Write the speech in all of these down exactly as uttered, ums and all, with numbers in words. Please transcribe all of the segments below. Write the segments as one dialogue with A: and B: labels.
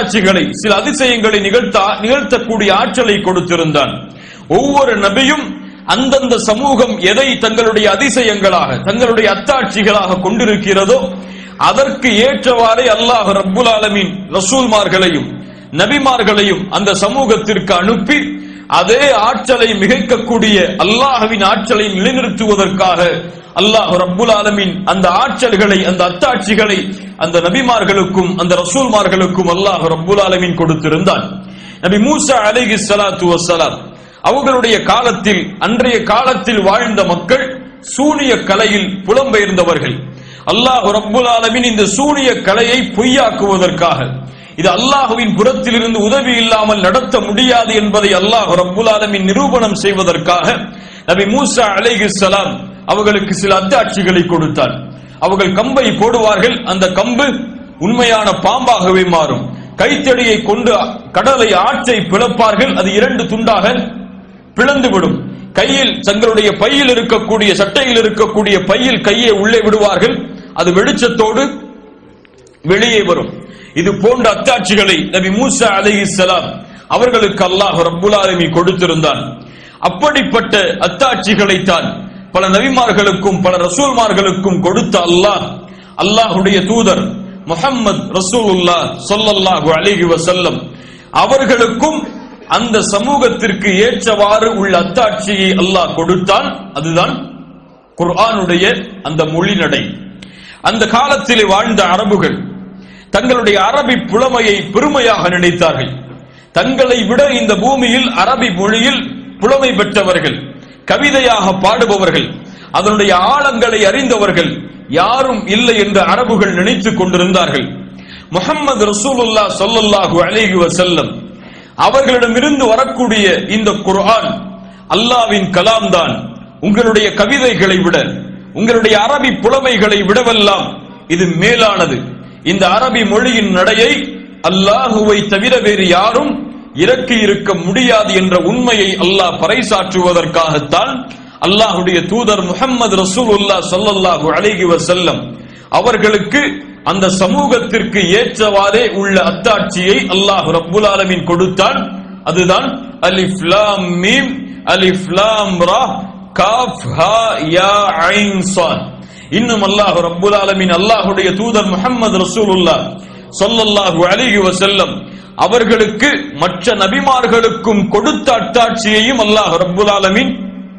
A: அத்தாட்சிகளை, சில அதிசயங்களை நிகழ்த்த நிகழ்த்தக்கூடிய ஆற்றலை கொடுத்திருந்தான். ஒவ்வொரு நபியும் அந்தந்த சமூகம் எதை தங்களுடைய அதிசயங்களாக, தங்களுடைய அத்தாட்சிகளாக கொண்டிருக்கிறதோ அதற்கு ஏற்றவாறே அல்லாஹ் ரப்புல் ஆலமீன் ரசூல்மார்களையும் நபிமார்களையும் அந்த சமூகத்திற்கு அனுப்பி அதே ஆற்றலை மிகைக்கக்கூடிய அல்லாஹ்வின் ஆற்றலை நிலைநிறுத்துவதற்காக அல்லாஹ் ரப்புல் ஆலமீன் அந்த ஆற்றல்களை, அந்த அத்தாட்சிகளை அந்த நபிமார்களுக்கும் அந்த ரசூல்மார்களுக்கும் அல்லாஹ் ரப்புல் ஆலமீன் கொடுத்திருந்தான். நபி மூசா அலைஹிஸ் ஸலாத்து வஸ்ஸலாம் அவர்களுடைய காலத்தில், அன்றைய காலத்தில் வாழ்ந்த மக்கள் சூனிய கலையில் புலம்பெயர்ந்தவர்கள். அல்லாஹ் ரப்புல் ஆலமீன் இந்த சூனிய கலையை பொய்யாக்குவதற்காக, இது அல்லாஹ்வின் புறத்தில் இருந்து உதவி இல்லாமல் நடத்த முடியாது என்பதை அல்லாஹ் ரப்புல் ஆலமீன் நிரூபணம் செய்வதற்காக நபி மூசா அலைஹிஸ்ஸலாம் அவர்களுக்கு சில அத்தாட்சிகளை கொடுத்தார். அவர்கள் கம்பை போடுவார்கள், அந்த கம்பு உண்மையான பாம்பாகவே மாறும். கைத்தடியை கொண்டு கடலை ஆற்றை பிளப்பார்கள், அது இரண்டு துண்டாக பிளந்துவிடும். கையில், தங்களுடைய பையில் இருக்கக்கூடிய, சட்டையில் இருக்கக்கூடிய பையில் கையை உள்ளே விடுவார்கள், அது வெளிச்சத்தோடு வெளியே வரும். இது போன்ற அத்தாட்சிகளை நபி மூசா அலைஹிஸ்ஸலாம் அவர்களுக்கு அல்லாஹ் ரப்புல் ஆலமீன் கொடுத்திருந்தான். அப்படிப்பட்ட அத்தாட்சிகளை தான் பல நபிமார்களுக்கும் பல ரசூல்மார்களுக்கும் கொடுத்த அல்லாஹ், அல்லாஹ்வுடைய தூதர் முஹம்மது ரசூலுல்லாஹ் ஸல்லல்லாஹு அலைஹி வஸல்லம் அவர்களுக்கும் அந்த சமூகத்திற்கு ஏற்றவாறு உள்ள அத்தாட்சியை அல்லாஹ் கொடுத்தான். அதுதான் குர்ஆனுடைய அந்த மொழிநடை. அந்த காலத்திலே வாழ்ந்த அரபுகள் தங்களுடைய அரபி புலமையை பெருமையாக நினைத்தார்கள். தங்களை விட இந்த பூமியில் அரபி மொழியில் புலமை பெற்றவர்கள், கவிதையாக பாடுபவர்கள், அதனுடைய ஆழங்களை அறிந்தவர்கள் யாரும் இல்லை என்று அரபுகள் நினைத்துக் கொண்டிருந்தார்கள். முஹம்மது ரசூலுல்லாஹ் ஸல்லல்லாஹு அலைஹி வஸல்லம் அவர்களிடமிருந்து வரக்கூடிய இந்த குர்ஆன் அல்லாஹ்வின் கலாம் தான். உங்களுடைய கவிதைகளை விட, உங்களுடைய அரபி புலமைகளை விடவெல்லாம் இது மேலானது. இந்த அரபி மொழியின் நடையை அல்லாஹுவை தவிர வேறு யாரும் இறக்கி இருக்க முடியாது என்ற உண்மையை அல்லாஹ் பறைசாற்றுவதற்காகத்தான் அல்லாஹ்வுடைய தூதர் முஹம்மது ரசூலுல்லாஹ் ஸல்லல்லாஹு அலைஹி வஸல்லம் அவர்களுக்கு அந்த சமூகத்திற்கு ஏற்றவாறே உள்ள அத்தாட்சியை அல்லாஹ் ரப்புல் ஆலமீன் கொடுத்தான். அதுதான் அலிஃப் லாம் மீம் அலிஃப் லாம் ரா காஃப் ஹா யா ஐன் ஸாத். இன்னும் அல்லாஹ் ரப்புல் ஆலமீன் அல்லாஹ்வுடைய தூதர் முஹம்மது ரசூலுல்லாஹ் ஸல்லல்லாஹு அலைஹி வஸல்லம் அவர்களுக்கு மற்ற நபிமார்களுக்கும் கொடுத்த அத்தாட்சியையும் அல்லாஹ் ரப்புல் ஆலமீன்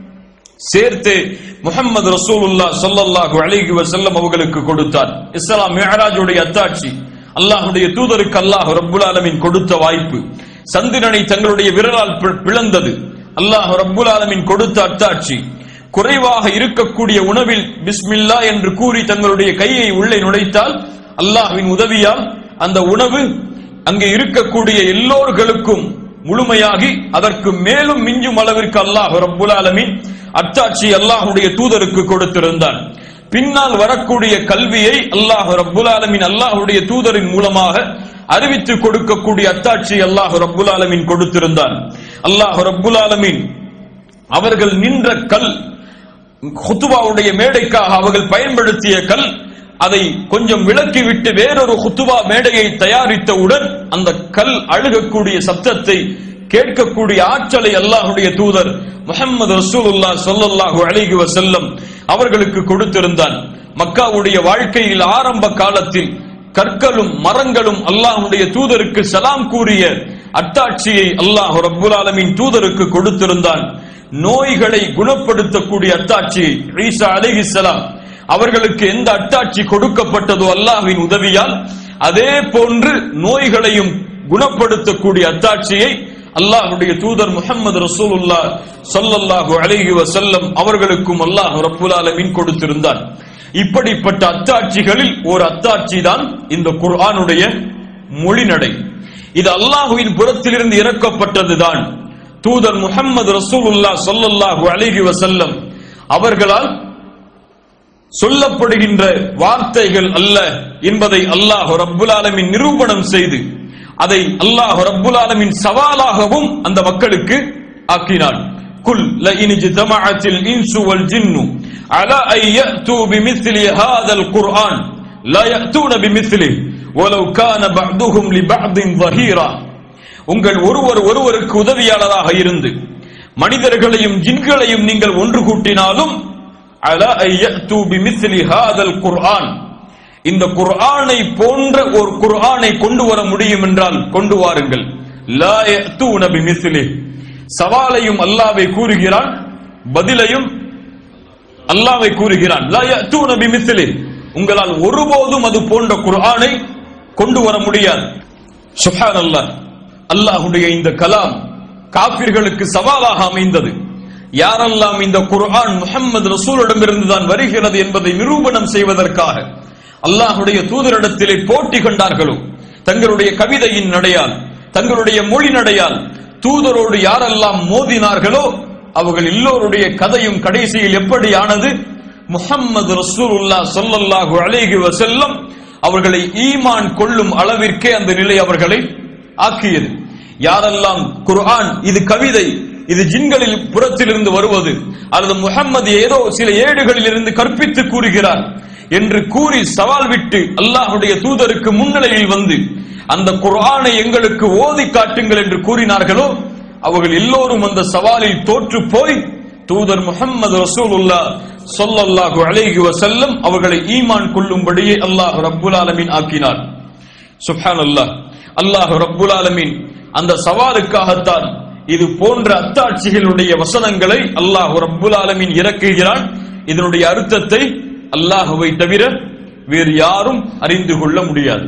A: சேர்த்து முஹம்மது ரசூலுல்லாஹ் ஸல்லல்லாஹு அலைஹி வஸல்லம் அவர்களுக்கு கொடுத்தார். இஸ்ரா மிஅராஜுடைய அத்தாட்சி அல்லாஹ்வுடைய தூதருக்கு அல்லாஹ் ரப்புல் ஆலமீன் கொடுத்த வாய்ப்பு. சந்திரனை தங்களுடைய விரலால் பிளந்தது அல்லாஹ் ரப்புல் ஆலமீன் கொடுத்த அத்தாட்சி. குறைவாக இருக்கக்கூடிய உணவில் பிஸ்மில்லா என்று கூறி தங்களுடைய கையை உள்ளே நுழைத்தால் அல்லாஹ்வின் உதவியால் அந்த உணவு அங்கே இருக்கக்கூடிய எல்லோர்களுக்கும் முழுமையாகி அதற்கு மேலும் மிஞ்சும் அளவிற்கு அல்லாஹ் ரப்புல் ஆலமீன் அத்தாட்சி அல்லாஹ்வுடைய தூதருக்கு கொடுத்திருந்தான். பின்னால் வரக்கூடிய கல்வியை அல்லாஹ் ரப்புல் ஆலமீன் அல்லாஹ்வுடைய தூதரின் மூலமாக அறிவித்து கொடுக்கக்கூடிய அத்தாட்சி அல்லாஹ் ரப்புல் ஆலமீன் கொடுத்திருந்தான். அல்லாஹ் ரப்புல் ஆலமீன் அவர்கள் நின்ற கல், குத்துபாவுடைய மேடைக்காக அவர்கள் பயன்படுத்திய கல், அதை கொஞ்சம் விலக்கிவிட்டு வேறொரு குத்துபா மேடையை தயாரித்தவுடன் அந்த கல் அழுகக்கூடிய சப்தத்தை கேட்கக்கூடிய ஆற்றலை அல்லாஹ்வுடைய தூதர் முஹம்மது ரசூலுல்லாஹ் ஸல்லல்லாஹு அலைஹி வஸல்லம் அவர்களுக்கு கொடுத்திருந்தான். மக்காவுடைய வாழ்க்கையில் ஆரம்ப காலத்தில் கற்களும் மரங்களும் அல்லாஹ்வுடைய தூதருக்கு சலாம் கூறிய அத்தாட்சியை அல்லாஹ் ரப்புல் ஆலமீன் தூதருக்கு கொடுத்திருந்தான். நோய்களை குணப்படுத்தக்கூடிய அத்தாட்சியை ஈசா அலைஹிஸ்ஸலாம் அவர்களுக்கு எந்த அத்தாட்சி கொடுக்கப்பட்டதோ அல்லாஹ்வின் உதவியால் அதே போன்று நோய்களையும் குணப்படுத்தக்கூடிய அத்தாட்சியை அல்லாஹ்வுடைய தூதர் முஹம்மது ரசூலுல்லாஹ் ஸல்லல்லாஹு அலைஹி வஸல்லம் அவர்களுக்கும் அல்லாஹ் ரப்புல் ஆலமீன் கொடுத்திருந்தார். இப்படிப்பட்ட அத்தாட்சிகளில் ஒரு அத்தாட்சி தான் இந்த குர்ஆனுடைய மொழிநடை. இது அல்லாஹ்வின் புறத்திலிருந்து இறக்கப்பட்டதுதான். தூதர் முஹம்மது ரசூலுல்லாஹ் ஸல்லல்லாஹு அலைஹி வஸல்லம் அவர்களால் சொல்லப்படுகின்ற வார்த்தைகள் அல்ல என்பதை அல்லாஹ் ரப்புல் ஆலமீன் நிரூபணம் செய்து அதை அல்லாஹ் ரப்புல் ஆலமீன் சவாலாகவும் அந்த மக்களுக்கு ஆக்கினான். குல் லஇன் ஜதமஅத்தில் இன்சு வல் ஜின்னு அலா ஐ யஅது பிமிஸ்லி ஹாதல் குர்ஆன் லா யஅதுன பிமிஸ்லிஹி வலவ் கான பஅதுஹும் லிபஅதின் ظஹீரா, உங்கள் ஒருவர் ஒருவருக்கு உதவியாளராக இருந்து மனிதர்களையும் ஜின்களையும் நீங்கள் ஒன்று கூட்டினாலும் அலா அய்யது பிமிஸ்லி ஹாதல் குர்ஆன், இந்த குர்ஆனை போன்ற ஒரு குர்ஆனை கொண்டு வர முடியும் என்றால் கொண்டு வாருங்கள். லா யஅதூன பிமிஸ்லி, சவாலையும் அல்லாஹ்வை கூறுகிறான், பதிலையும் அல்லாஹ்வை கூறுகிறான். லா யஅதூன பிமிஸ்லி, உங்களால் ஒருபோதும் அது போன்ற குர்ஆனை கொண்டு வர முடியாது. சுப்ஹானல்லாஹ், அல்லாஹ்வுடைய இந்த கலாம் காபிர்களுக்கு சவாலாக அமைந்தது. யாரெல்லாம் இந்த குர்ஆன் முஹம்மது ரசூலிடமிருந்து தான் வருகிறது என்பதை நிரூபணம் செய்வதற்காக அல்லாஹ்வுடைய தூதரிடத்திலே போட்டி கண்டார்களோ, தங்களுடைய கவிதையின் நடையால், தங்களுடைய மொழி நடையால் தூதரோடு யாரெல்லாம் மோதினார்களோ அவர்கள் எல்லோருடைய கதையும் கடைசியில் எப்படி ஆனது? முஹம்மது ரசூலுல்லாஹ் ஸல்லல்லாஹு அலைஹி வஸல்லம் அவர்களை ஈமான் கொள்ளும் அளவிற்கே அந்த நிலை அவர்களை ஆக்கியது. யாரெல்லாம் குர்ஆன் இது கவிதை, இது ஜின்களில் புறத்திலிருந்து வருவது, அல்லது முஹம்மது ஏதோ சில ஏடுகளில் இருந்து கற்பித்து கூறுகிறார் என்று கூறி சவால் விட்டு அல்லாஹ்வுடைய தூதருக்கு முன்னிலையில் வந்து அந்த குர்ஆனை எங்களுக்கு ஓதி காட்டுங்கள் என்று கூறினார்களோ அவர்கள் எல்லோரும் அந்த சவாலில் தோற்று போய் தூதர் முஹம்மது ரசூலுல்லாஹ் ஸல்லல்லாஹு அலைஹி வஸல்லம் அவர்களை ஈமான் கொள்ளும்படியே அல்லாஹ் ரப்புல் ஆலமீன் ஆக்கினார். சுப்ஹானல்லாஹ், அல்லாஹ் ரப்புல் ஆலமீன் அந்த சவாலுக்காகத்தான் இது போன்ற அத்தாட்சிகளுடைய வசனங்களை அல்லாஹ் ரப்புல் ஆலமீன் இறக்குகிறான். இதனுடைய அர்த்தத்தை அல்லாஹ்வை தவிர வேறு யாரும் அறிந்து கொள்ள முடியாது.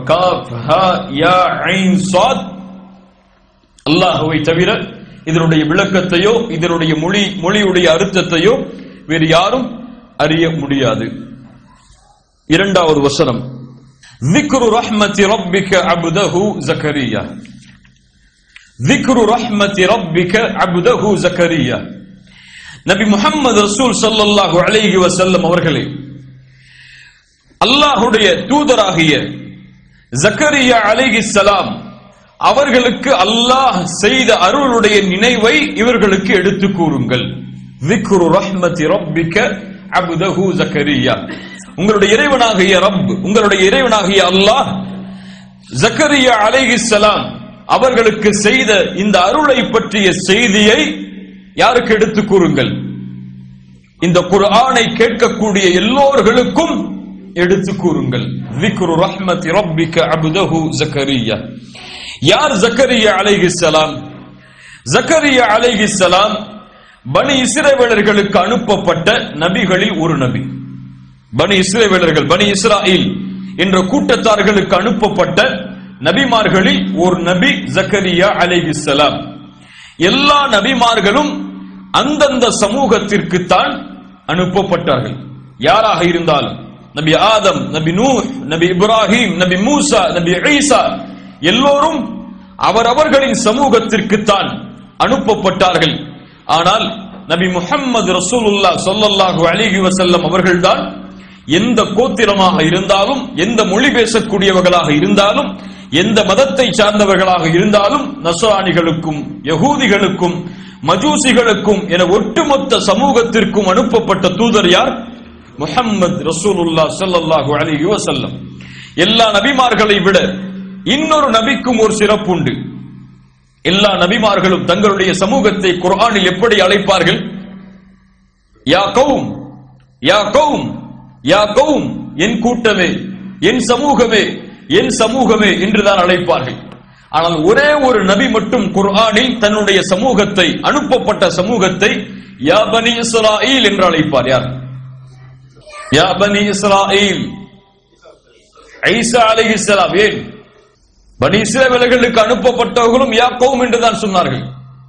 A: அல்லாஹ்வை தவிர இதனுடைய விளக்கத்தையோ இதனுடைய மொழி மொழியுடைய அர்த்தத்தையோ வேறு யாரும் அறிய முடியாது. இரண்டாவது வசனம், ذِكْرُ رَحْمَةِ رَبِّكَ عَبْدَهُ زَكَرِيَّا. ذِكْرُ رَحْمَةِ رَبِّكَ عَبْدَهُ زَكَرِيَّا. நபி முஹம்மது ரசூல் ஸல்லல்லாஹு அலைஹி வஸல்லம் அவர்களே, அல்லாஹ்வுடைய தூதராகிய ஜக்கரியா அலைஹிஸ்ஸலாம் அவர்களுக்கு அல்லாஹ் செய்த அருளுடைய நினைவை இவர்களுக்கு எடுத்து கூறுங்கள். ذِكْرُ رَحْمَةِ رَبِّكَ عَبْدَهُ زَكَرِيَّا. உங்களுடைய இறைவனாகிய ரப், உங்களுடைய இறைவனாகிய அல்லாஹ் ஜக்கரியா அலைஹிஸ்ஸலாம் அவர்களுக்கு செய்த இந்த அருளை பற்றிய செய்தியை யாருக்கு எடுத்து கூறுங்கள்? இந்த குர்ஆனை கேட்கக்கூடிய எல்லோர்களுக்கும் எடுத்து கூறுங்கள். ذِكْرُ رَحْمَةِ رَبِّكَ عَبْدَهُ زَكَرِيَّا. யார் ஜக்கரியா அலைஹிஸ்ஸலாம்? ஜக்கரியா அலைஹிஸ்ஸலாம் பனி இஸ்ரவேலர்களுக்கு அனுப்பப்பட்ட நபிகளில் ஒரு நபி. பனி இஸ்ரவேலர்கள், பனி இஸ்ராயில் என்ற கூட்டத்தார்களுக்கு அனுப்பப்பட்ட நபிமார்களில் ஒரு நபி ஜக்கரியா அலைஹிஸ்ஸலாம். எல்லா நபிமார்களும் அந்தந்த சமூகத்திற்கு தான் அனுப்பப்பட்டார்கள். யாராக இருந்தாலும், நபி ஆதம், நபி நூஹ், நபி இப்ராஹிம், நபி மூசா, நபி ஈசா எல்லோரும் அவரவர்களின் சமூகத்திற்கு தான் அனுப்பப்பட்டார்கள். ஆனால் நபி முஹம்மது ரசூலுல்லாஹ் ஸல்லல்லாஹு அலைஹி வஸல்லம் அவர்கள்தான் எந்த கோத்திரமாக இருந்தாலும், எந்த மொழி பேசக்கூடியவர்களாக இருந்தாலும், எந்த மதத்தை சார்ந்தவர்களாக இருந்தாலும், நஸ்ரானிகளுக்கும் யகூதிகளுக்கும் மஜூசிகளுக்கும் என ஒட்டுமொத்த சமூகத்திற்கும் அனுப்பப்பட்ட தூதர் யார்? முஹம்மது ரசூலுல்லாஹ் ஸல்லல்லாஹு அலைஹி வஸல்லம். எல்லா நபிமார்களை விட இன்னொரு நபிக்கும் ஒரு சிறப்பு உண்டு. எல்லா நபிமார்களும் தங்களுடைய சமூகத்தை குர்ஆனில் எப்படி அழைப்பார்கள்? யா கௌம், யா கௌம், யா கௌம், என் கூட்டமே, என் சமூகமே, என் சமூகமே என்றுதான் அழைப்பார்கள். ஆனால் ஒரே ஒரு நபி மட்டும் குர்ஆனில் தன்னுடைய சமூகத்தை, அனுப்பப்பட்ட சமூகத்தை யா பனி இஸ்ராயில் என்று அழைப்பார். யார்? யா பனி இஸ்ராயில், ஈசா அலைஹிஸ்ஸலாம். ஏன்? பனி இஸ்ரவேலர்களுக்கு அனுப்பப்பட்டவர்களும் யா கௌம் என்றுதான் சொன்னார்கள்.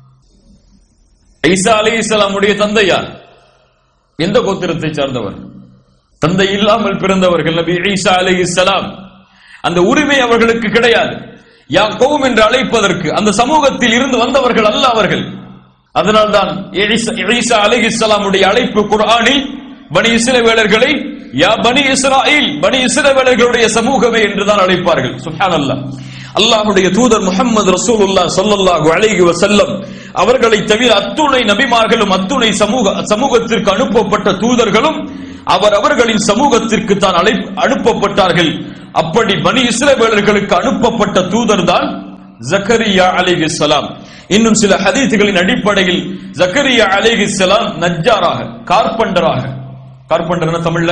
A: ஈசா அலைஹிஸ்ஸலாமுடைய தந்தை யார்? எந்த கோத்திரத்தை சார்ந்தவர்? தந்தை இல்லாமல் பிறந்தவர்கள் நபி ஈசா அலைஹிஸ்ஸலாம். அந்த உரிமை அவர்களுக்கு கிடையாது. யா கௌம் என்று அழைப்பதற்கு அந்த சமூகத்தில் இருந்து வந்தவர்கள் அல்ல அவர்கள். அதனால்தான் ஈசா அலைஹிஸ்ஸலாமுடைய அழைப்பு குர்ஆனில் பனி இஸ்ரவேலர்களை யா பனி இஸ்ராயில், பனி இஸ்ரவேலர்களுடைய சமூகமே என்றுதான் அழைப்பார்கள். சுப்ஹானல்லாஹ். அல்லாஹ்வுடைய தூதர் முஹம்மது ரசூலுல்லாஹ் ஸல்லல்லாஹு அலைஹி வஸல்லம் அவர்களை தவிர அத்துணை நபிமார்களும் அத்துணை சமூக சமூகத்திற்கு அனுப்பப்பட்ட தூதர்களும் அவர் அவர்களின் சமூகத்திற்கு தான் அனுப்பப்பட்டார்கள். அப்படி பனி இஸ்ரவேலர்களுக்கு அனுப்பப்பட்ட தூதர் தான் ஜக்கரியா அலைஹிஸ்ஸலாம். இன்னும் சில ஹதீஸ்களின் அடிப்படையில் ஜக்கரியா அலைஹிஸ்ஸலாம் நஜ்ஜாராக, கார்பெண்டராக, கார்பெண்டர் தமிழ்ல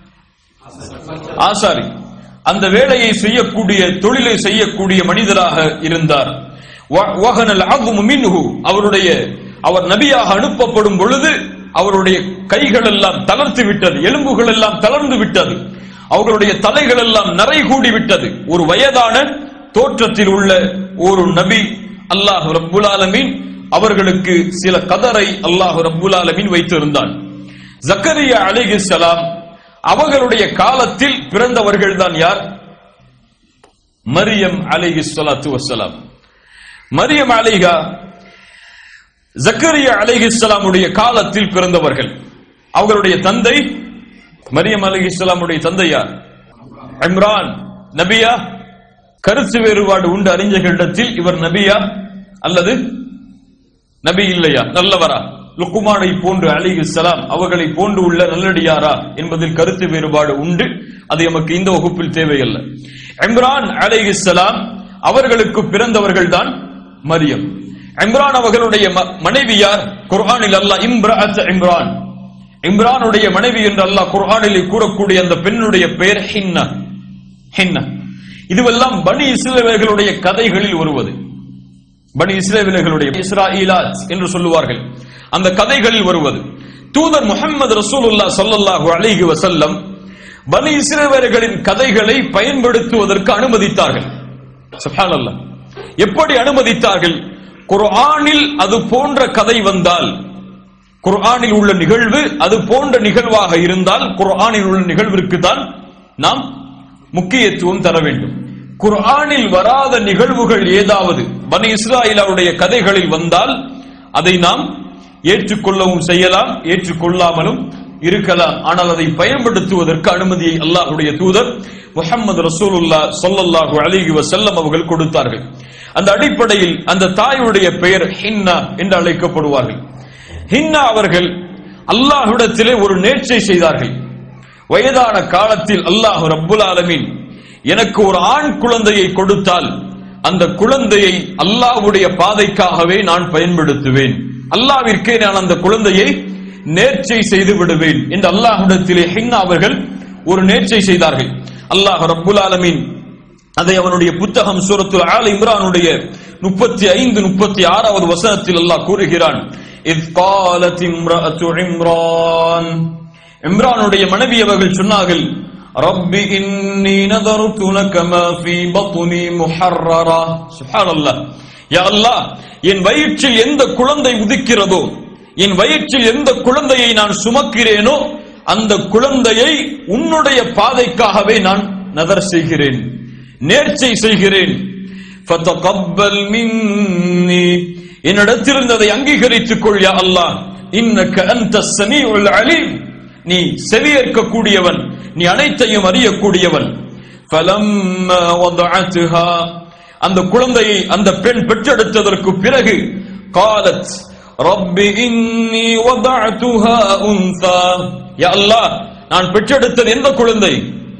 A: ஆசாரி, அந்த வேலையை செய்யக்கூடிய, தொழிலை செய்யக்கூடிய மனிதராக இருந்தார். அவருடைய அவர் நபியாக அனுப்பப்படும் பொழுது அவருடைய கைகள் எல்லாம் தளர்த்து விட்டது, எலும்புகள் எல்லாம் தளர்ந்து விட்டது, அவர்களுடைய தலைகள் எல்லாம் நரை கூடி விட்டது. ஒரு வயதான தோற்றத்தில் உள்ள ஒரு நபி அல்லாஹ் ரப்புல் ஆலமீன் அவர்களுக்கு சில கதரை அல்லாஹ் ரப்புல் ஆலமீன் வைத்திருந்தான். ஜக்கரியா அலைஹிஸ்ஸலாம் அவர்களுடைய காலத்தில் பிறந்தவர்கள் தான் யார்? மரியம் அலைஹிஸ்ஸலாத்து வஸ்ஸலாம். மரியம் அலைஹா ஜக்கரியா அலைஹிஸ்ஸலாமுடைய காலத்தில் பிறந்தவர்கள். அவர்களுடைய தந்தை மரியம் அலைஹிஸ்ஸலாமுடைய தந்தை யார்? இம்ரான். நபியா? கருத்து வேறுபாடு உண்டு அறிஞர்களிடத்தில். இவர் நபியா அல்லது நபி இல்லையா, நல்லவரா? லுக்மானை போன்று அலைஹிஸ்ஸலாம் அவர்களை போன்று உள்ள நல்லடியாரா என்பதில் கருத்து வேறுபாடு உண்டு. அது நமக்கு இந்த வகுப்பில் தேவையல்ல. இம்ரான் அலைஹிஸ்ஸலாம் அவர்களுக்கு பிறந்தவர்கள் தான் மரியம். இம்ரான் அவர்களுடைய மனைவி யார்? குர்ஆனில் அல்லாஹ் இம்ரஅத் இம்ரான், இம்ரானுடைய மனைவி என்று அல்லாஹ் குர்ஆனில் கூறக்கூடிய அந்த பெண்ணுடைய பெயர் ஹின்னா. ஹின்னா இதுவெல்லாம் பனி இஸ்ரவேலர்களுடைய கதைகளில் வருவது. பனி இஸ்ரவேலர்களுடைய இஸ்ராஈலாத் என்று சொல்லுவார்கள், அந்த கதைகளில் வருவது. தூதர் முஹம்மது ரசூலுல்லாஹ் ஸல்லல்லாஹு அலைஹி வஸல்லம் பனி இஸ்ரவேலர்களின் கதைகளை பயன்படுத்துவதற்கு அனுமதித்தார்கள். சுப்ஹானல்லாஹ். எப்படி அனுமதித்தார்கள்? குர்ஆனில் அது போன்ற கதை வந்தால், குர்ஆனில் உள்ள நிகழ்வு அது போன்ற நிகழ்வாக இருந்தால் குர்ஆனில் உள்ள நிகழ்விற்கு தான் நாம் முக்கியத்துவம் தர வேண்டும். குர்ஆனில் வராத நிகழ்வுகள் ஏதாவது பனி இஸ்ராயீலுடைய கதைகளில் வந்தால் அதை நாம் ஏற்றுக்கொள்ளவும் செய்யலாம், ஏற்றுக்கொள்ளாமலும் இருக்கலாம். ஆனால் அதை பயன்படுத்துவதற்கு அனுமதியை அல்லாஹ்வுடைய தூதர் முஹம்மது ரசூலுல்லாஹ் ஸல்லல்லாஹு அலைஹி வஸல்லம் அவர்கள் கொடுத்தார்கள். அந்த அடிப்படையில் அந்த தாயுடைய பெயர் ஹின்னா என்று அழைக்கப்படுவார்கள். ஹின்னா அவர்கள் அல்லாஹ்விடத்திலே ஒரு நேர்ச்சை செய்தார்கள். வயதான காலத்தில் அல்லாஹ் ரப்புல் ஆலமீன் எனக்கு ஒரு ஆண் குழந்தையை கொடுத்தால் அந்த குழந்தையை அல்லாஹ்வுடைய பாதைக்காகவே நான் பயன்படுத்துவேன், அல்லாஹ்விற்கே நான் அந்த குழந்தையை நேர்ச்சை செய்து விடுவேன் என்று அல்லாஹ்விடத்திலே ஹின்னா அவர்கள் ஒரு நேர்ச்சை செய்தார்கள். அல்லாஹ் ரப்புல் ஆலமீன் அதை அவனுடைய புத்தகம் சூரத்துல் ஆல் இம்ரானுடைய முப்பத்தி ஐந்து முப்பத்தி ஆறாவது வசனத்தில் அல்லாஹ் கூறுகிறான், இத் காலத் இம்ரஅத்து இம்ரான், இம்ரானுடைய மனைவி அவர்கள் சொன்னார்கள், ரப்பி இன்னி நதர்து லக மா ஃபீ பத்னி முஹர்ரரா. சுப்ஹானல்லாஹ். யா அல்லாஹ், என் வயிற்றில் எந்த குழந்தை உதிக்கிறதோ, என் வயிற்றில் எந்த குழந்தையை நான் சுமக்கிறேனோ அந்த குழந்தையை உன்னுடைய பாதைக்காகவே நான் நதர் செய்கிறேன், நேர்ச்சை செய்கிறேன். ஃபதகப்பல் மின்னி, என்னிடத்திலிருந்து அதை அங்கீகரித்துக் கொள் யா அல்லாஹ். இன்னக அன்தஸ் ஸமீஉல் அலீம், நீ செவியேற்கக்கூடியவன், நீ அனைத்தையும் அறியக்கூடியவன். ஃபலம்மா வதஅத்ஹா, அந்த குழந்தையை அந்த பெண் பெற்றெடுத்ததற்கு பிறகு காலத் ரப்பி இன்னி வதஅதுஹா உன்ஸா, யா அல்லாஹ், நான் பெற்றெடுத்தது எந்த குழந்தை?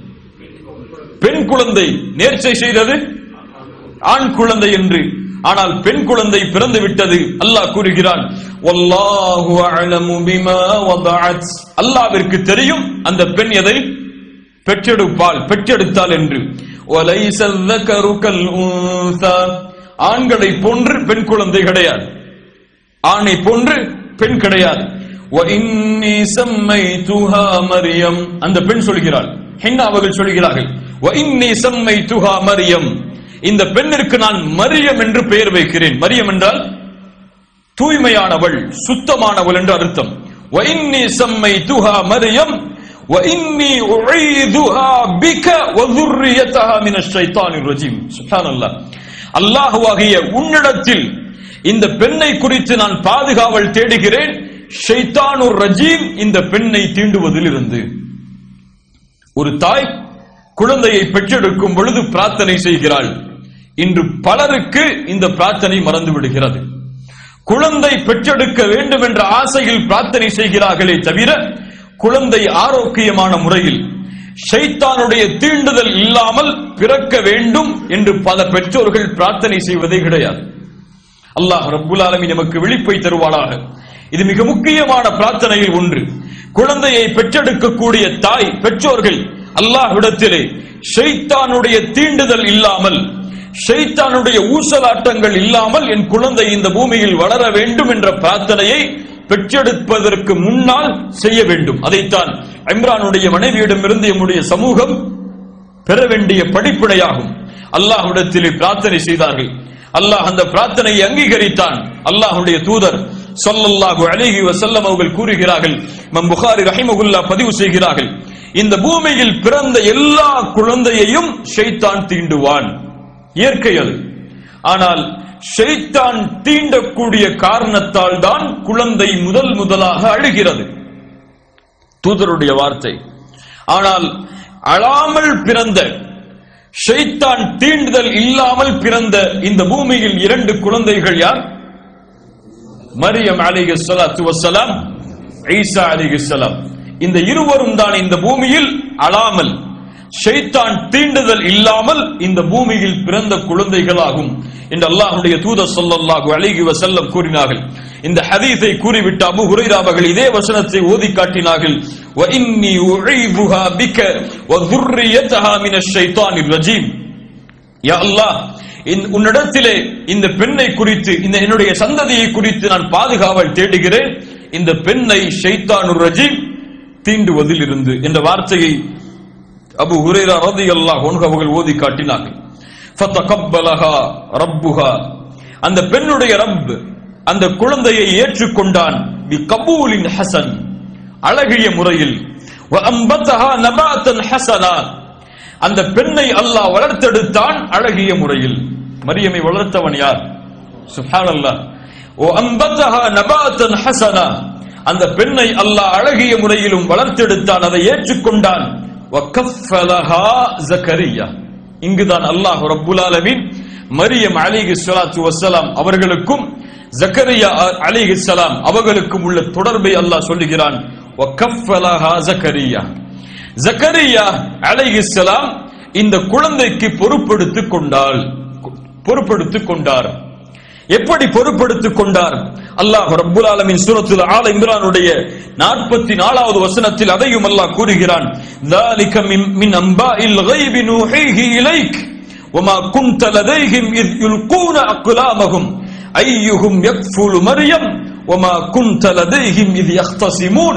A: பெண் குழந்தை. நேர்ச்சை செய்தது ஆண் குழந்தை என்று. ஆனால் பெண் குழந்தை பிறந்து விட்டது. அல்லாஹ் கூறுகிறான், வல்லாஹு அஅலமு பிமா வதஅத், அல்லாஹ்விற்கு தெரியும் அந்த பெண் எதை பெற்றெடுப்பாள், பெற்றெடுத்தாள் என்று. வலைஸ ذكر كالانثى, ஆண்களை போன்று பெண் குழந்தை கிடையாது, ஆணை போன்று பெண் கிடையாது. واني سميتها مريم, அந்த பெண் சொல்கிறாள், ஹின்னா அவர்கள் சொல்கிறார்கள், واني سميتها مريم, இந்த பெண்ணிற்கு நான் மரியம் என்று பெயர் வைக்கிறேன். மரியம் என்றால் தூய்மையானவள், சுத்தமானவள் என்று அர்த்தம். واني سميتها مريم واني اعيذها بك وذريتها من الشيطان الرجيم. சுப்ஹானல்லாஹ். அல்லாஹ்வாகிய உன்னிடத்தில் இந்த பெண்ணை குறித்து நான் பாதுகாவல் தேடுகிறேன், ஷைத்தானுர் ரஜீம் இந்த பெண்ணை தீண்டுவதில் இருந்து. ஒரு தாய் குழந்தையை பெற்றெடுக்கும் பொழுது பிரார்த்தனை செய்கிறாள். இன்று பலருக்கு இந்த பிரார்த்தனை மறந்து விடுகிறது. குழந்தை பெற்றெடுக்க வேண்டும் என்ற ஆசையில் பிரார்த்தனை செய்கிறார்களே தவிர குழந்தை ஆரோக்கியமான முறையில் ஷைத்தானுடைய தீண்டுதல் இல்லாமல் பிறக்க வேண்டும் என்று பல பெற்றோர்கள் பிரார்த்தனை செய்வதே கிடையாது. அல்லாஹ் ரப்புல் ஆலமீன் நமக்கு விழிப்பை தருவானாக. இது மிக முக்கியமான பிரார்த்தனையில் ஒன்று. குழந்தையை பெற்றெடுக்கக்கூடிய தாய் பெற்றோர்கள் அல்லாஹ்விடத்திலே ஷைத்தானுடைய தீண்டுதல் இல்லாமல், ஷைத்தானுடைய ஊசலாட்டங்கள் இல்லாமல் என் குழந்தை இந்த பூமியில் வளர வேண்டும் என்ற பிரார்த்தனையை பெற்றெடுப்பதற்கு முன்னால் செய்ய வேண்டும். அதைத்தான் இம்ரானுடைய மனைவியிடமிருந்து நம்முடைய சமூகம் பெற வேண்டிய படிப்பினையாகும். அல்லாஹ்விடத்திலே பிரார்த்தனை செய்தார்கள். அல்லாஹ் அந்த பிரார்த்தனையை அங்கீகரித்தான். அல்லாஹ்வுடைய தூதர் ஸல்லல்லாஹு அலைஹி வஸல்லம் அவர்கள் கூறுகிறார்கள், இமாம் புகாரி ரஹிமஹுல்லாஹ் பதிவு செய்கிறார்கள், இந்த பூமியில் பிறந்த எல்லா குழந்தையையும் ஷைத்தான் தீண்டுவான். இயற்கை அது. ஆனால் ஷைத்தான் தீண்டக்கூடிய காரணத்தால் தான் குழந்தை முதல் முதலாக அழுகிறது. தூதருடைய வார்த்தை. ஆனால் அழாமல் பிறந்த, ஷைத்தான் தீண்டுதல் இல்லாமல் பிறந்த இந்த பூமியில் இரண்டு குழந்தைகள் யார்? மரியம் அலைஹிஸ்ஸலாத்து வஸ்ஸலாம், ஈசா அலைஹிஸ்ஸலாம். இந்த இருவரும் தான் இந்த பூமியில் அழாமல், ஷைத்தான் தீண்டுதல் இல்லாமல் இந்த பூமியில் பிறந்த குழந்தைகளாகும் என்று அல்லாஹ்வுடைய தூதர் ஸல்லல்லாஹு அலைஹி வஸல்லம் கூறினார்கள். இந்த ஹதீஸை கூறிவிட்டு அபூ ஹுரைரா அவர்கள் இதே வசனத்தை ஓதி காட்டினார்கள். வ இன்னி உஈதுஹா பிக வ ذُرِّيَّتَهَا மின ஷைத்தானிர் ரஜீம். யா அல்லாஹ், உன்னிடத்திலே இந்த பெண்ணை குறித்து, இந்த என்னுடைய சந்ததியை குறித்து நான் பாதுகாவல் தேடுகிறேன், இந்த பெண்ணை ஷைத்தானுர் ரஜீம் தீண்டுவதில் இருந்து என்ற வார்த்தையை அபூ ஹுரைரா ரலியல்லாஹு அன்ஹு அவர்கள் ஓதி காட்டினார்கள். ஃபதகப்பலஹா ரப்புஹா, அந்த பெண்ணுடைய ரப் அந்த குழந்தையை ஏற்றுக்கொண்டான். பி கபூலின் ஹசன், அழகிய முறையில். வ அம்பதஹா நபாத்தன் ஹஸனா, அந்த பெண்ணை அல்லாஹ் வளர்த்தெடுத்தான் அழகிய முறையில். மரியமை வளர்த்தவன் யார்? சுப்ஹானல்லாஹ். வ அம்பதஹா நபாத்தன் ஹஸனா, அந்த பெண்ணை அல்லாஹ் அழகிய முறையிலும் வளர்த்தெடுத்தான், அதை ஏற்றுக்கொண்டான். வ கஃபலஹா ஜக்கரியா, இங்குதான் அல்லாஹ் ரப்புல் ஆலமீன் மரியம் அலைஹிஸ்ஸலாத்து வஸ்ஸலாம் அவர்களுக்கும் ஜக்கரியா அலைஹிஸ்ஸலாம் அவர்களுக்கும் உள்ள தொடர்பை அல்லாஹ் சொல்லுகிறான். வ கஃபலஹா ஜக்கரியா, ஜக்கரியா அலைஹிஸ்ஸலாம் இந்த குழந்தைக்கு பொறுப்பெடுத்துக் கொண்டாள், பொறுப்பெடுத்துக் கொண்டார். எப்படி பொறுப்பெடுத்துக் கொண்டார்? அல்லாஹ் ரப்புல் ஆலமீன் சூரத்துல் ஆல இம்ரானுடைய நாற்பத்தி நான்காவது வசனத்தில் அதையும் அல்லாஹ் கூறுகிறான். ذَلِكَ مِنْ أَنْبَاءِ الْغَيْبِ نُوحِيهِ إِلَيْكَ وَمَا كُنْتَ لَدَيْهِمْ إِذْ يُلْقُونَ أَقْلَامَهُمْ أَيُّهُمْ يَكْفُلُ مَرْيَمَ وَمَا كُنْتَ لَدَيْهِمْ إِذْ يَخْتَصِمُونَ.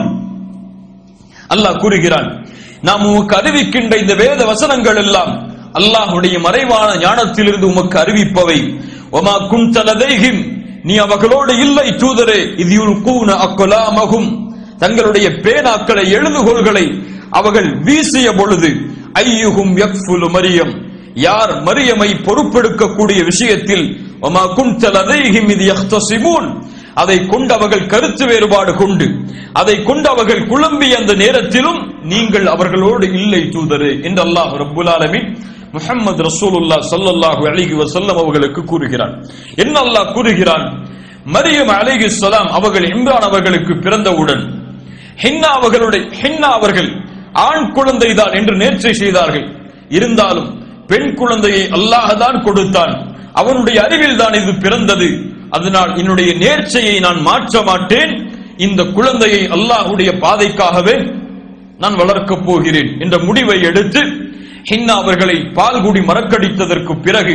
A: அல்லாஹ் கூறுகிறான், நாம் உமக்கு அறிவிக்கின்ற இந்த வேத வசனங்கள் எல்லாம் அல்லாஹ்வுடைய மறைவான ஞானத்திலிருந்து உமக்கு அறிவிப்பவை. வமா குன்த லதைஹிம், நீ அவர்களோடு இல்லை தூதரே. இத் யுல்கூன அக்லாமஹும், தங்களுடைய பேனாக்களை, எழுதுகோள்களை அவர்கள் வீசிய பொழுது, ஐயுஹும் யக்ஃபுலு மரியம், யார் மரியமை பொறுப்பெடுக்கக்கூடிய விஷயத்தில், வமா குன்த லதைஹிம் இத் யக்தஸிமூன், அதை கொண்டு அவர்கள் கருத்து வேறுபாடு கொண்டு, அதை கொண்டு அவர்கள் குழம்பிய அந்த நேரத்திலும் நீங்கள் அவர்களோடு இல்லை தூதரே என்று அல்லாஹ் ரப்புல் ஆலமீன் முஹம்மது ரசூலுல்லாஹ் ஸல்லல்லாஹு அலைஹி வஸல்லம் அவர்களுக்கு கூறுகிறான். என்ன அல்லாஹ் கூறுகிறான்? மரியம் அலைஹிஸ்ஸலாம் அவர்கள் இம்ரான் அவர்களுக்கு பிறந்தவுடன் ஹின்னா அவர்களுடைய ஹின்னா அவர்கள் ஆண் குழந்தைதான் என்று நேர்ச்சை செய்தார்கள். இருந்தாலும் பெண் குழந்தையை அல்லாஹ் தான் கொடுத்தான், அவனுடைய அறிவில் தான் இது பிறந்தது, அதனால் என்னுடைய நேர்ச்சையை நான் மாற்ற மாட்டேன், இந்த குழந்தையை அல்லாஹ்வுடைய பாதைக்காகவே நான் வளர்க்கப் போகிறேன் என்ற முடிவை எடுத்து ஹின்னா அவர்களை பால்குடி மறக்கடித்ததற்கு பிறகு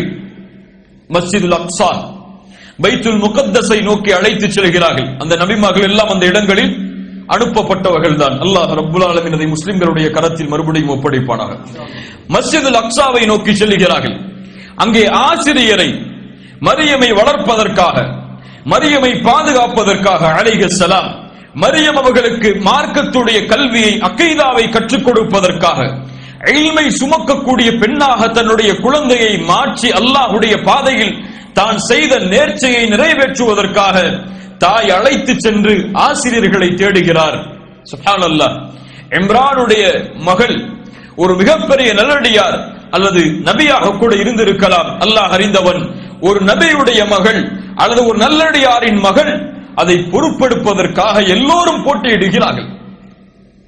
A: மஸ்ஜிதுல் அக்ஸா, பைத்துல் முகத்தஸை நோக்கி அழைத்து செல்கிறார்கள். அந்த நபிமார்கள் எல்லாம் அந்த இடங்களில் அனுப்பப்பட்டவர்கள் தான். அல்லாஹ் ரப்புல் ஆலமீன் அதை முஸ்லிம்களுடைய கரத்தில் மறுபடியும் ஒப்படைப்பானாக. மஸ்ஜிதுல் அக்ஸாவை நோக்கி செல்கிறார்கள். அங்கே ஆசிரியரை மரியமை வளர்ப்பதற்காக, மரியமை பாதுகாப்பதற்காக அலைஹிஸ்ஸலாம், மரியம் அவர்களுக்கு மார்க்கத்துடைய கல்வியை, அக்கீதாவை கற்றுக் கொடுப்பதற்காக, இல்மை சுமக்கக்கூடிய பெண்ணாக தன்னுடைய குழந்தையை மாற்றி அல்லாஹ்வுடைய பாதையில் தான் செய்த நேர்ச்சையை நிறைவேற்றுவதற்காக தாய் அழைத்து சென்று ஆசிரியர்களை தேடுகிறார். சுப்ஹானல்லாஹ். இம்ரானுடைய மகள் ஒரு மிகப்பெரிய நல்லடியார் அல்லது நபியாக கூட இருந்திருக்கலாம், அல்லாஹ் அறிந்தவன். ஒரு நபியுடைய மகள் அல்லது ஒரு நல்லடியாரின் மகள், அதை பொறுப்பெடுப்பதற்காக எல்லோரும் போட்டியிடுகிறார்கள்.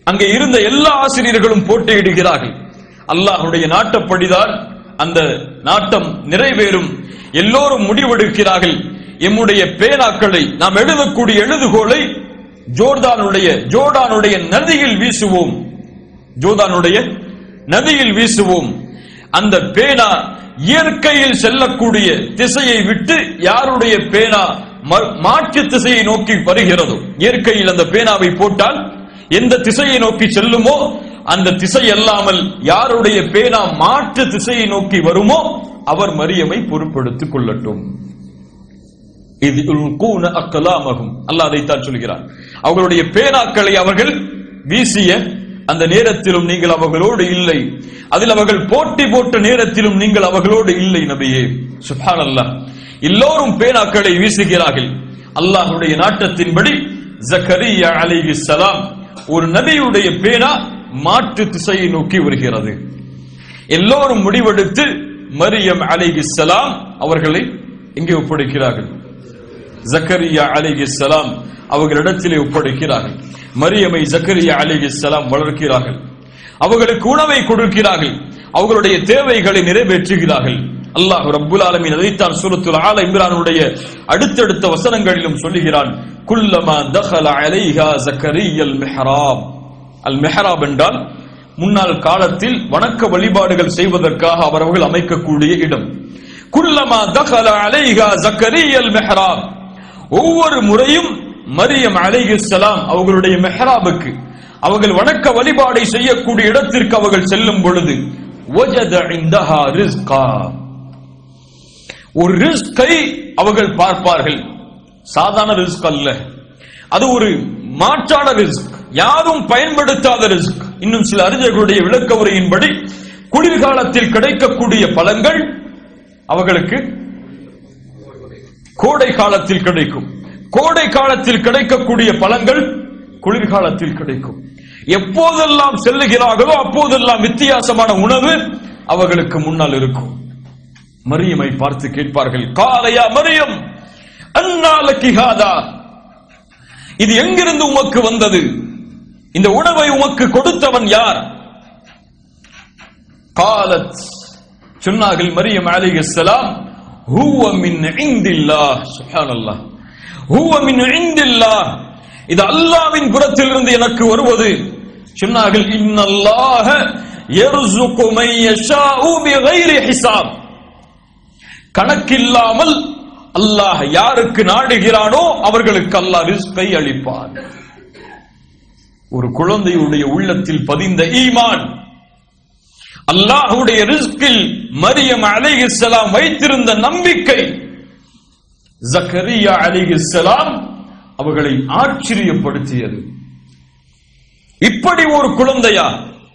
A: அங்கே இருந்த எல்லா ஆசிரியர்களும் போட்டியிடுகிறார்கள். அல்லாஹ்வுடைய நாட்டப்படிதான் அந்த நாட்டம் நிறைவேறும். எல்லோரும் முடிவெடுக்கிறார்கள், எம்முடைய பேனாக்களை நாம் எழுதக்கூடிய எழுதுகோலை ஜோர்தானுடைய ஜோர்டானுடைய நதியில் வீசுவோம். ஜோர்தானுடைய நதியில் வீசுவோம். அந்த பேனா இயற்கையில் செல்லக்கூடிய திசையை விட்டு யாருடைய பேனா மாற்று திசையை நோக்கி வருகிறதோ, இயற்கையில் அந்த பேனாவை போட்டால் எந்த திசையை நோக்கி செல்லுமோ அந்த திசை அல்லாமல் யாருடைய பேனா மாற்று திசையை நோக்கி வருமோ அவர் மரியமை பொறுப்பெடுத்துக் கொள்ளட்டும். இது அக்கலாமகும். அல்லாஹ் அதைத்தான் சொல்கிறார். அவர்களுடைய பேனாக்களை அவர்கள் வீசிய அந்த நேரத்திலும் நீங்கள் அவர்களோடு இல்லை, அதில் அவர்கள் போட்டி போட்ட நேரத்திலும் நீங்கள் அவர்களோடு இல்லை நபியே. சுப்ஹானல்லாஹ். எல்லோரும் பேனாக்களை வீசுகிறார்கள். அல்லாஹ்வுடைய நாட்டத்தின்படி ஜக்கரியா அலைஹிஸ்ஸலாம் ஒரு நபியுடைய பேனா மாற்று திசையை நோக்கி வருகிறது. எல்லோரும் முடிவெடுத்து மரியம் அலைஹிஸ்ஸலாம் அவர்களை எங்கே ஒப்படைக்கிறார்கள்? ஜக்கரியா அலைஹிஸ்ஸலாம் அவர்களிடத்திலே ஒப்படைக்கிறார்கள். மரியமை ஜக்கரியா அலைஹிஸ்ஸலாம் வளர்க்கிறார்கள். அவர்களுக்கு உணவை கொடுக்கிறார்கள். அவர்களுடைய தேவைகளை நிறைவேற்றுகிறார்கள். அல்லாஹ் ரப்புல் ஆலமீன் அதைத்தான் சூரத்துல் ஆல இம்ரானுடைய அடுத்தடுத்த வசனங்களிலும் சொல்லுகிறான். குல்லமா தഖல அலைஹா ஜக்கரியல் மிஹ்ராப். அல் மிஹ்ராப் என்றால் முன்னாள் காலத்தில் வணக்க வழிபாடுகள் செய்வதற்காக அவர்கள் அமைக்கக்கூடிய இடம். குல்லமா தഖல அலைஹா ஜக்கரியல் மிஹ்ராப். ஒவ்வொரு முறையும் மரியம் அலைஹிஸ்ஸலாம் அவர்களுடைய மிஹ்ராபுக்கு, அவர்கள் வணக்க வழிபாடை செய்யக்கூடிய இடத்திற்கு அவர்கள் செல்லும் பொழுது வஜத இந்தஹா ரிஸ்கா, ஒரு ரிஸ்கை அவர்கள் பார்ப்பார்கள். சாதாரண ரிஸ்க் அல்ல, அது ஒரு மாற்றான ரிஸ்க், யாரும் பயன்படுத்தாத ரிஸ்க். இன்னும் சில அறிஞர்களுடைய விளக்க உரையின்படி குளிர்காலத்தில் கிடைக்கக்கூடிய பழங்கள் அவர்களுக்கு கோடை காலத்தில் கிடைக்கும், கோடை காலத்தில் கிடைக்கக்கூடிய பழங்கள் குளிர்காலத்தில் கிடைக்கும். எப்போதெல்லாம் செல்லுகிறார்களோ அப்போதெல்லாம் வித்தியாசமான உணவு அவர்களுக்கு முன்னால் இருக்கும். மரியமை பார்த்து கேட்பார்கள், காலையா மரியம் அன்னாலகி ஹாதா, இது எங்கிருந்து உமக்கு வந்தது? இந்த உணவை உமக்கு கொடுத்தவன் யார்? காலத், சொன்னார்கள் மரியம் அலைஹிஸ்ஸலாம், ஹுவ மின் இந்தில்லாஹ். சுப்ஹானல்லாஹ். ஹுவ மின் இந்தில்லாஹ், இது அல்லாஹ்வின் புறத்திலிருந்து எனக்கு வருவது. சொன்னார்கள், இன்னல்லாஹ யர்ஸுகு மன் யஷாஉ பிகைரி ஹிசாப், கணக்கில்லாமல் அல்லாஹ் யாருக்கு நாடுகிறானோ அவர்களுக்கு அல்லாஹ் ரிஸ்கை அளிப்பான். ஒரு குழந்தையுடைய உள்ளத்தில் பதிந்த ஈமான், அல்லாஹ்வுடைய ரிஸ்கில் மரியம் அலைஹிஸ்ஸலாம் வைத்திருந்த நம்பிக்கை, ஜக்கரியா அலைஹிஸ்ஸலாம் அவர்களை ஆச்சரியப்படுத்தியது. இப்படி ஒரு குழந்தையா,